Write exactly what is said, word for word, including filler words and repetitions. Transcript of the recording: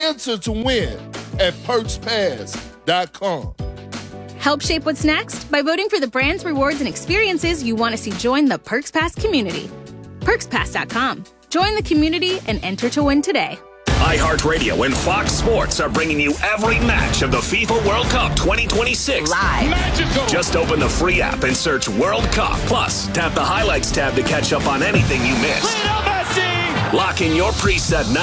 enter to win at perks pass dot com. Help shape what's next by voting for the brands, rewards, and experiences you want to see join the Perks Pass community. perks pass dot com. Join the community and enter to win today. iHeartRadio and Fox Sports are bringing you every match of the FIFA World Cup twenty twenty-six. Live. Magical. Just open the free app and search World Cup. Plus, tap the highlights tab to catch up on anything you missed. Lock in your preset now.